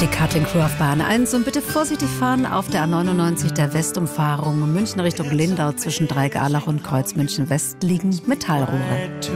Die Cutling Crew auf Bahn 1 und bitte vorsichtig fahren auf der A99 der Westumfahrung München Richtung Lindau zwischen Dreigalach und Kreuz München West liegen Metallrohre.